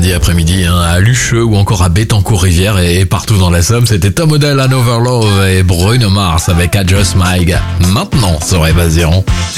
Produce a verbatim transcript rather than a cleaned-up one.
lundi après-midi hein, à Lucheux ou encore à Bettencourt-Rivière et partout dans la Somme. C'était Tom Odell, Another Love et Bruno Mars avec I Just Might. Maintenant sur Évasion.